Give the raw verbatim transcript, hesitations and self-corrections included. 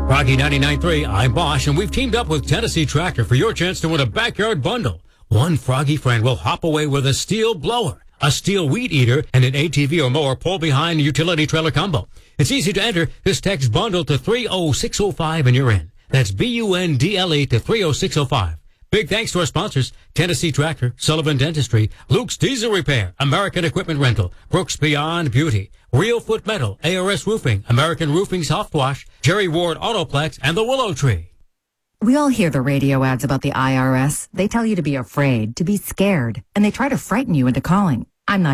Rocky ninety-nine point three, I'm Bosch, and we've teamed up with Tennessee Tractor for your chance to win a backyard bundle. One froggy friend will hop away with a steel blower, a steel weed eater, and an A T V or mower pull-behind utility trailer combo. It's easy to enter. Just text bundle to three oh six oh five and you're in. That's B U N D L E to three oh six oh five. Big thanks to our sponsors, Tennessee Tractor, Sullivan Dentistry, Luke's Diesel Repair, American Equipment Rental, Brooks Beyond Beauty, Real Foot Metal, A R S Roofing, American Roofing Soft Wash, Jerry Ward Autoplex, and the Willow Tree. We all hear the radio ads about the I R S. They tell you to be afraid, to be scared, and they try to frighten you into calling. I'm not